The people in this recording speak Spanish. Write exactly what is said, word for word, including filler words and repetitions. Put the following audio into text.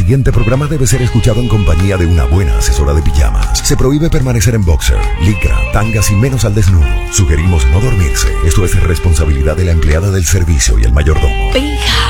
siguiente programa debe ser escuchado en compañía de una buena asesora de pijamas. Se prohíbe permanecer en boxer, licra, tangas y menos al desnudo. Sugerimos no dormirse. Esto es responsabilidad de la empleada del servicio y el mayordomo. Pija.